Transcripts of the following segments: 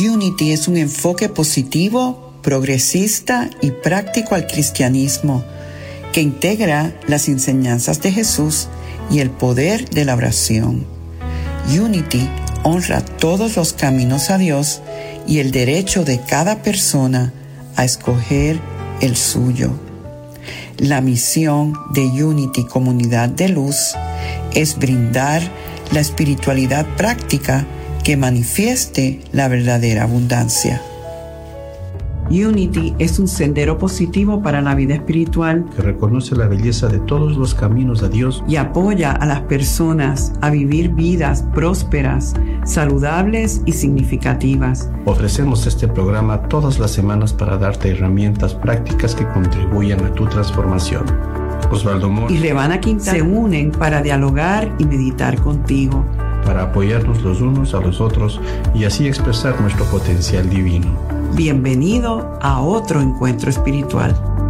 Unity es un enfoque positivo, progresista y práctico al cristianismo que integra las enseñanzas de Jesús y el poder de la oración. Unity honra todos los caminos a Dios y el derecho de cada persona a escoger el suyo. La misión de Unity Comunidad de Luz es brindar la espiritualidad práctica que manifieste la verdadera abundancia. Unity es un sendero positivo para la vida espiritual que reconoce la belleza de todos los caminos a Dios y apoya a las personas a vivir vidas prósperas, saludables y significativas. Ofrecemos este programa todas las semanas para darte herramientas prácticas que contribuyan a tu transformación. Osvaldo Mora y Revana Quintana se unen para dialogar y meditar contigo, para apoyarnos los unos a los otros y así expresar nuestro potencial divino. Bienvenido a otro encuentro espiritual.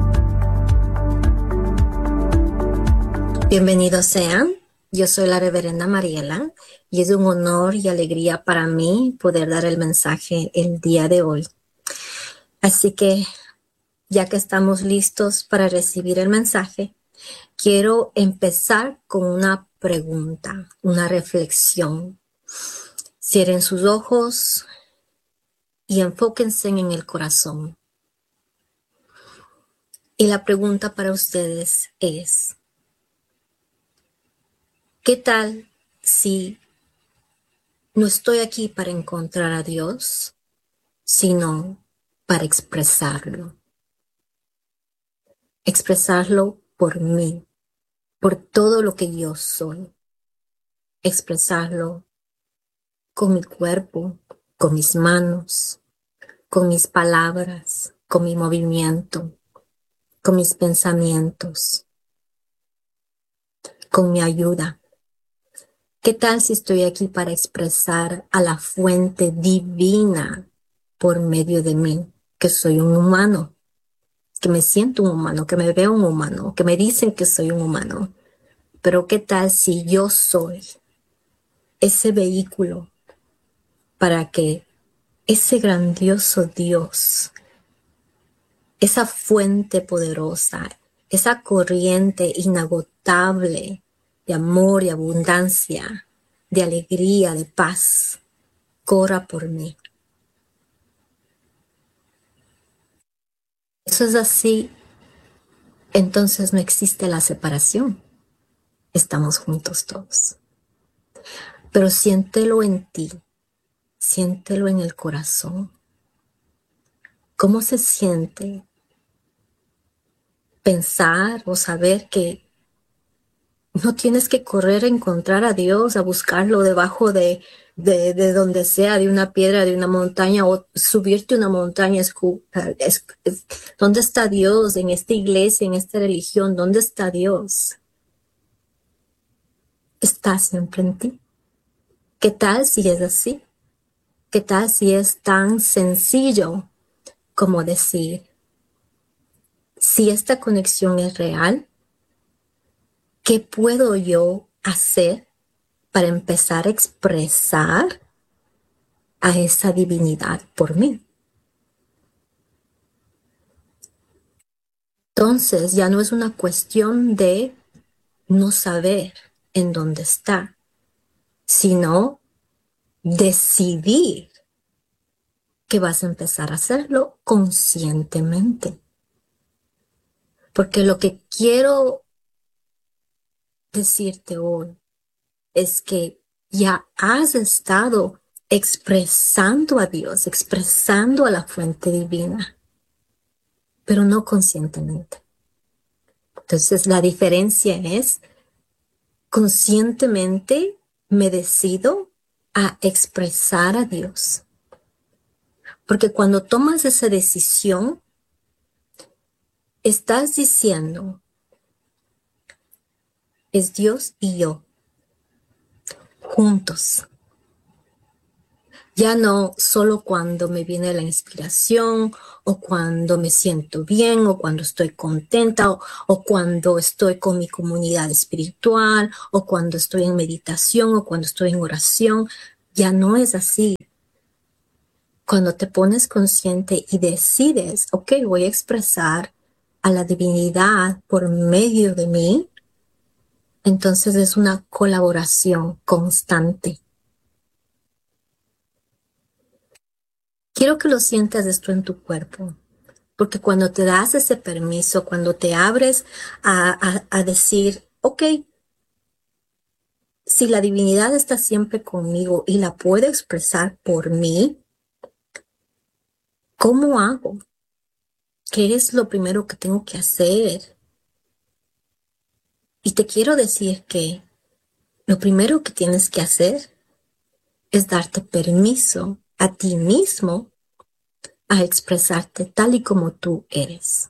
Bienvenidos sean. Yo soy la reverenda Mariela y es un honor y alegría para mí poder dar el mensaje el día de hoy. Así que, ya que estamos listos para recibir el mensaje, quiero empezar con una pregunta, una reflexión. Cierren sus ojos y enfóquense en el corazón. Y la pregunta para ustedes es, ¿qué tal si no estoy aquí para encontrar a Dios, sino para expresarlo? Expresarlo por mí, por todo lo que yo soy. Expresarlo con mi cuerpo, con mis manos, con mis palabras, con mi movimiento, con mis pensamientos, con mi ayuda. ¿Qué tal si estoy aquí para expresar a la fuente divina por medio de mí, que soy un humano, que me siento un humano, que me veo un humano, que me dicen que soy un humano? Pero ¿qué tal si yo soy ese vehículo para que ese grandioso Dios, esa fuente poderosa, esa corriente inagotable de amor y abundancia, de alegría, de paz, corra por mí? Eso es así, entonces no existe la separación. Estamos juntos todos. Pero siéntelo en ti, siéntelo en el corazón. ¿Cómo se siente pensar o saber que no tienes que correr a encontrar a Dios, a buscarlo debajo de donde sea, de una piedra, de una montaña, o subirte una montaña? ¿Dónde está Dios en esta iglesia, en esta religión? ¿Dónde está Dios? Está siempre en ti. ¿Qué tal si es así? ¿Qué tal si es tan sencillo como decir, si esta conexión es real, ¿qué puedo yo hacer para empezar a expresar a esa divinidad por mí? Entonces ya no es una cuestión de no saber en dónde está, sino decidir que vas a empezar a hacerlo conscientemente. Porque lo que quiero decirte hoy es que ya has estado expresando a Dios, expresando a la fuente divina, pero no conscientemente. Entonces la diferencia es, conscientemente me decido a expresar a Dios. Porque cuando tomas esa decisión, estás diciendo, es Dios y yo, juntos. Ya no solo cuando me viene la inspiración, o cuando me siento bien, o cuando estoy contenta, o cuando estoy con mi comunidad espiritual, o cuando estoy en meditación, o cuando estoy en oración. Ya no es así. Cuando te pones consciente y decides, ok, voy a expresar a la divinidad por medio de mí, entonces es una colaboración constante. Quiero que lo sientas esto en tu cuerpo, porque cuando te das ese permiso, cuando te abres a decir, ok, si la divinidad está siempre conmigo y la puedo expresar por mí, ¿cómo hago? ¿Qué es lo primero que tengo que hacer? Y te quiero decir que lo primero que tienes que hacer es darte permiso a ti mismo a expresarte tal y como tú eres.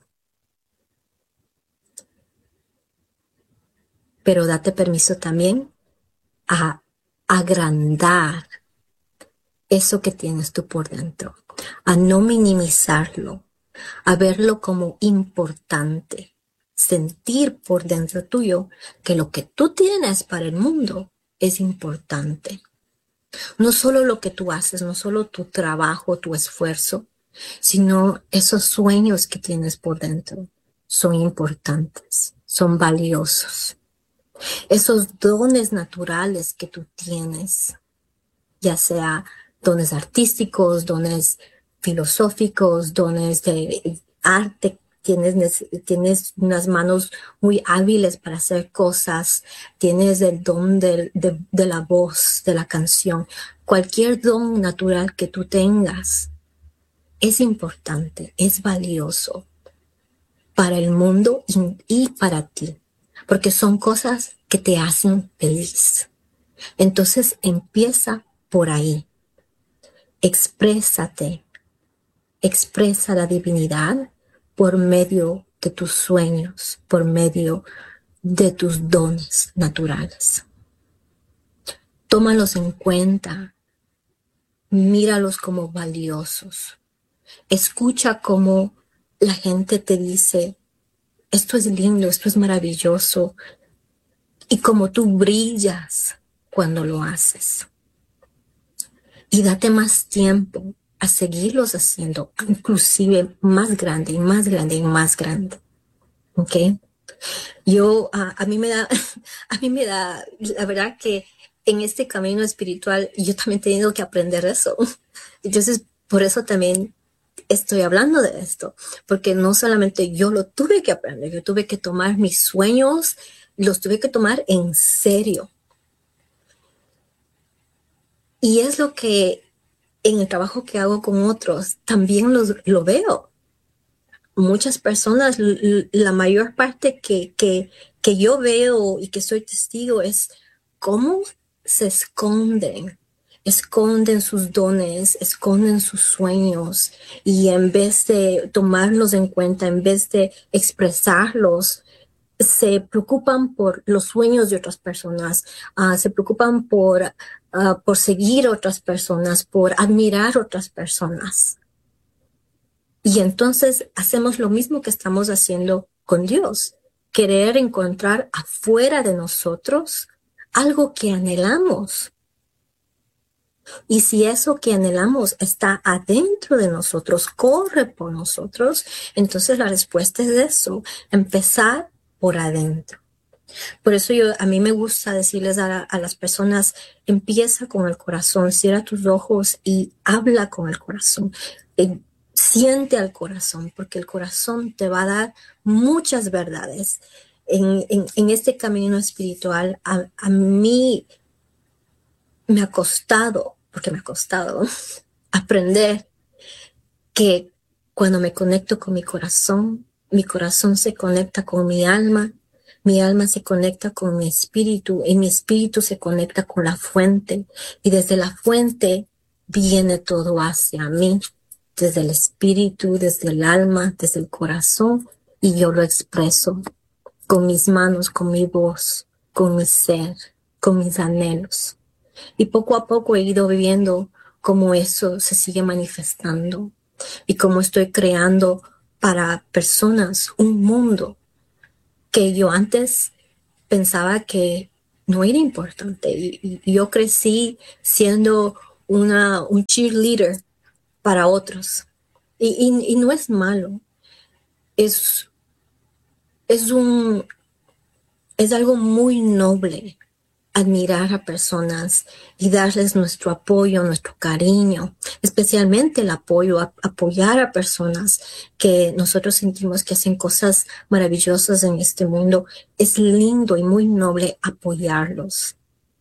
Pero date permiso también a agrandar eso que tienes tú por dentro, a no minimizarlo, a verlo como importante, sentir por dentro tuyo que lo que tú tienes para el mundo es importante. No solo lo que tú haces, no solo tu trabajo, tu esfuerzo, sino esos sueños que tienes por dentro son importantes, son valiosos. Esos dones naturales que tú tienes, ya sea dones artísticos, dones filosóficos, dones de arte, tienes unas manos muy hábiles para hacer cosas, tienes el don de la voz, de la canción. Cualquier don natural que tú tengas es importante, es valioso para el mundo y para ti, porque son cosas que te hacen feliz. Entonces empieza por ahí. Exprésate, expresa la divinidad por medio de tus sueños, por medio de tus dones naturales. Tómalos en cuenta, míralos como valiosos. Escucha cómo la gente te dice, esto es lindo, esto es maravilloso, y cómo tú brillas cuando lo haces. Y date más tiempo a seguirlos haciendo, inclusive más grande y más grande y más grande. ¿Ok? A mí me da, la verdad que en este camino espiritual yo también he tenido que aprender eso. Entonces, por eso también estoy hablando de esto, porque no solamente yo lo tuve que aprender, yo tuve que tomar mis sueños, los tuve que tomar en serio. Y es lo que en el trabajo que hago con otros también lo veo. Muchas personas, la mayor parte que yo veo y que soy testigo es cómo se esconden sus dones, esconden sus sueños, y en vez de tomarlos en cuenta, en vez de expresarlos, se preocupan por los sueños de otras personas, se preocupan por seguir otras personas, por admirar otras personas. Y entonces hacemos lo mismo que estamos haciendo con Dios, querer encontrar afuera de nosotros algo que anhelamos. Y si eso que anhelamos está adentro de nosotros, corre por nosotros, entonces la respuesta es eso, empezar por adentro. Por eso a mí me gusta decirles a las personas, empieza con el corazón, cierra tus ojos y habla con el corazón. Siente al corazón, porque el corazón te va a dar muchas verdades. En este camino espiritual, a mí me ha costado aprender que cuando me conecto con mi corazón se conecta con mi alma se conecta con mi espíritu, y mi espíritu se conecta con la fuente, y desde la fuente viene todo hacia mí, desde el espíritu, desde el alma, desde el corazón, y yo lo expreso con mis manos, con mi voz, con mi ser, con mis anhelos. Y poco a poco he ido viviendo cómo eso se sigue manifestando y cómo estoy creando para personas un mundo que yo antes pensaba que no era importante. Y yo crecí siendo un cheerleader para otros. Y no es malo, es, es algo muy noble admirar a personas y darles nuestro apoyo, nuestro cariño, especialmente el apoyo, apoyar a personas que nosotros sentimos que hacen cosas maravillosas en este mundo. Es lindo y muy noble apoyarlos.